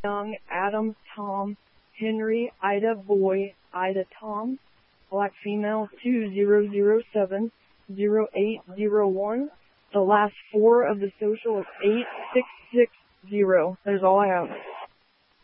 Young, Adam, Tom, Henry, Ida, Boy, Ida, Tom, black female 2007-0801. The last four of the social is 8660. That is all I have.